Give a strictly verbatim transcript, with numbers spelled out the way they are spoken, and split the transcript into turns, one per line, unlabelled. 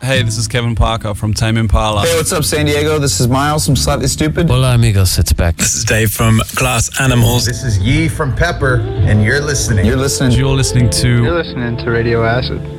Hey, this is Kevin Parker from Tame Impala.
Hey, what's up, San Diego? This is Miles from Slightly Stupid.
Hola, amigos. It's Beck.
This is Dave from Glass Animals.
This is Yee from Pepper, and you're listening.
You're listening.
You're listening to...
You're listening to Radio Acid.